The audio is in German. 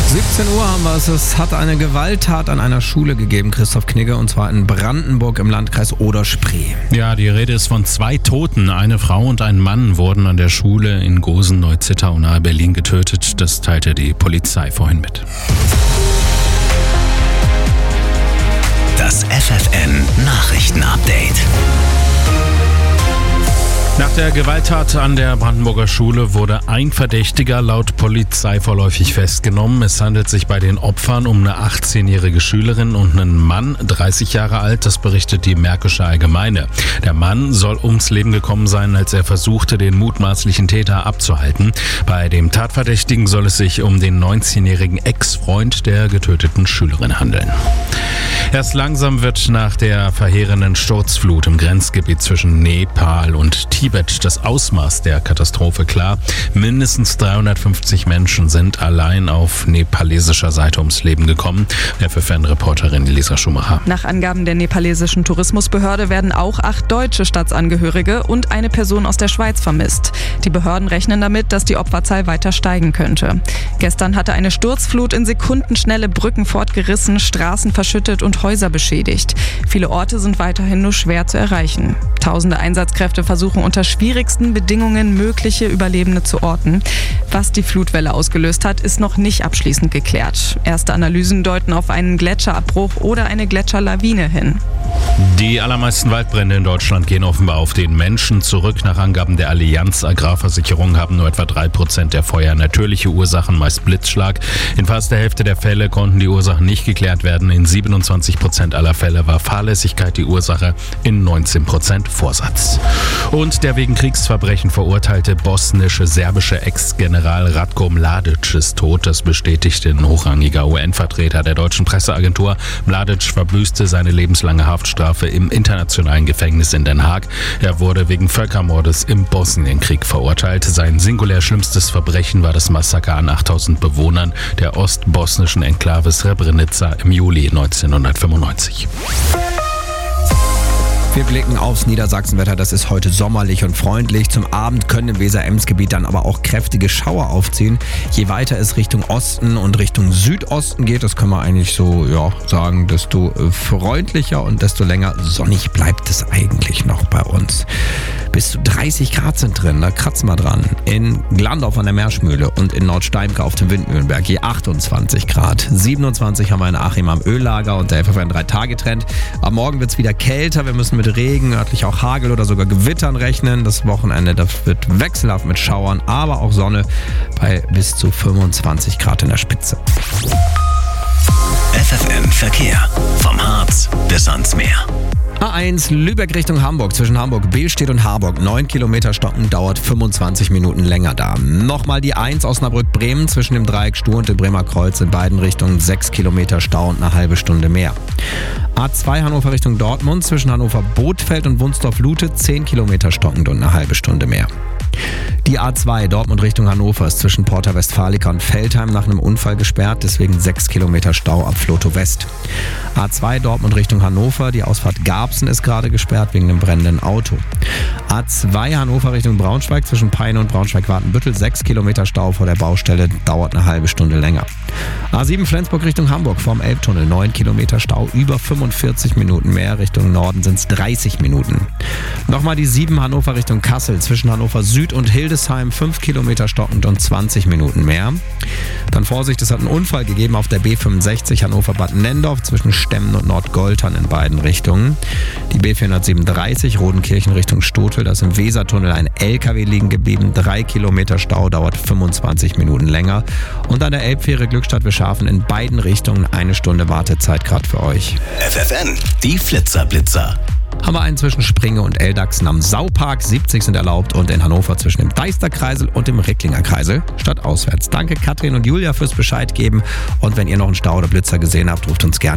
17 Uhr haben wir es. Es hat eine Gewalttat an einer Schule gegeben, Christoph Knigge, und zwar in Brandenburg im Landkreis Oder-Spree. Ja, die Rede ist von 2 Toten. Eine Frau und ein Mann wurden an der Schule in Gosen-Neu-Zittau nahe Berlin getötet. Das teilte die Polizei vorhin mit. Das FFN-Nachrichten-Update. Nach der Gewalttat an der Brandenburger Schule wurde ein Verdächtiger laut Polizei vorläufig festgenommen. Es handelt sich bei den Opfern um eine 18-jährige Schülerin und einen Mann, 30 Jahre alt, das berichtet die Märkische Allgemeine. Der Mann soll ums Leben gekommen sein, als er versuchte, den mutmaßlichen Täter abzuhalten. Bei dem Tatverdächtigen soll es sich um den 19-jährigen Ex-Freund der getöteten Schülerin handeln. Erst langsam wird nach der verheerenden Sturzflut im Grenzgebiet zwischen Nepal und Tibet das Ausmaß der Katastrophe klar. Mindestens 350 Menschen sind allein auf nepalesischer Seite ums Leben gekommen. FFN-Reporterin Elisa Schumacher. Nach Angaben der nepalesischen Tourismusbehörde werden auch 8 deutsche Staatsangehörige und eine Person aus der Schweiz vermisst. Die Behörden rechnen damit, dass die Opferzahl weiter steigen könnte. Gestern hatte eine Sturzflut in Sekundenschnelle Brücken fortgerissen, Straßen verschüttet und Häuser beschädigt. Viele Orte sind weiterhin nur schwer zu erreichen. Tausende Einsatzkräfte versuchen unter schwierigsten Bedingungen mögliche Überlebende zu orten. Was die Flutwelle ausgelöst hat, ist noch nicht abschließend geklärt. Erste Analysen deuten auf einen Gletschterabbruch oder eine Gletscherlawine hin. Die allermeisten Waldbrände in Deutschland gehen offenbar auf den Menschen zurück. Nach Angaben der Allianz Agrarversicherung haben nur etwa 3% der Feuer natürliche Ursachen, meist Blitzschlag. In fast der Hälfte der Fälle konnten die Ursachen nicht geklärt werden. In 27% aller Fälle war Fahrlässigkeit die Ursache, in 19% Vorsatz. Und der wegen Kriegsverbrechen verurteilte bosnische-serbische Ex-General Ratko Mladic ist tot. Das bestätigte ein hochrangiger UN-Vertreter der deutschen Presseagentur. Mladic verbüßte seine lebenslange Haftstrafe im internationalen Gefängnis in Den Haag. Er wurde wegen Völkermordes im Bosnienkrieg verurteilt. Sein singulär schlimmstes Verbrechen war das Massaker an 8000 Bewohnern der ostbosnischen Enklave Srebrenica im Juli 1995. Wir blicken aufs Niedersachsenwetter. Das ist heute sommerlich und freundlich. Zum Abend können im Weser-Ems-Gebiet dann aber auch kräftige Schauer aufziehen. Je weiter es Richtung Osten und Richtung Südosten geht, das können wir eigentlich so sagen, desto freundlicher und desto länger sonnig bleibt es eigentlich noch bei uns. Bis zu 30 Grad sind drin, da kratzen wir dran. In Glandorf an der Meerschmühle und in Nordsteimke auf dem Windmühlenberg je 28 Grad. 27 haben wir in Achim am Öllager und der FFN 3-Tage-Trend. Am Morgen wird es wieder kälter, wir müssen mit Regen, örtlich auch Hagel oder sogar Gewittern rechnen. Das Wochenende, das wird wechselhaft mit Schauern, aber auch Sonne bei bis zu 25 Grad in der Spitze. FFN Verkehr. Vom Harz bis ans Meer. A1 Lübeck Richtung Hamburg. Zwischen Hamburg-Behlstedt und Harburg 9 Kilometer stocken, dauert 25 Minuten länger da. Nochmal die 1 Osnabrück-Bremen zwischen dem Dreieck Stur und dem Bremer Kreuz in beiden Richtungen 6 Kilometer Stau und eine halbe Stunde mehr. A2 Hannover Richtung Dortmund zwischen Hannover-Bothfeld und Wunsdorf-Lute 10 Kilometer stockend und eine halbe Stunde mehr. Die A2 Dortmund Richtung Hannover ist zwischen Porta Westfalica und Veltheim nach einem Unfall gesperrt, deswegen 6 Kilometer Stau ab Floto West. A2 Dortmund Richtung Hannover, die Ausfahrt Garbsen ist gerade gesperrt wegen einem brennenden Auto. A2 Hannover Richtung Braunschweig zwischen Peine und Braunschweig-Watenbüttel 6 Kilometer Stau vor der Baustelle, dauert eine halbe Stunde länger. A7 Flensburg Richtung Hamburg vorm Elbtunnel 9 Kilometer Stau, über 45 Minuten mehr, Richtung Norden sind es 30 Minuten. Nochmal die 7 Hannover Richtung Kassel zwischen Hannover Süd und Hildesheim 5 Kilometer stockend und 20 Minuten mehr. Dann Vorsicht, es hat einen Unfall gegeben auf der B65 Hannover-Bad Nendorf zwischen Stemmen und Nordgoltern in beiden Richtungen. Die B437 Rodenkirchen Richtung Stotel, da ist im Wesertunnel ein LKW liegen geblieben. 3 Kilometer Stau, dauert 25 Minuten länger. Und an der Elbfähre Glückstadt-Wischhafen in beiden Richtungen 1 Stunde Wartezeit gerade für euch. FFN, die Flitzer-Blitzer. Haben wir einen zwischen Springe und Eldachsen am Saupark. 70 sind erlaubt und in Hannover zwischen dem Deisterkreisel und dem Recklinger Kreisel stadtauswärts. Danke Katrin und Julia fürs Bescheid geben. Und wenn ihr noch einen Stau oder Blitzer gesehen habt, ruft uns gerne